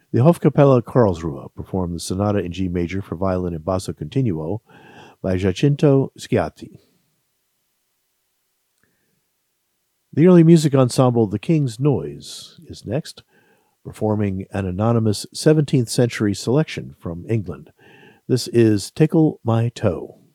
The Hofkapelle Karlsruhe performed the Sonata in G major for violin and basso continuo by Giacinto Sciatti. The early music ensemble The King's Noise is next, performing an anonymous 17th century selection from England. This is Tickle My Toe.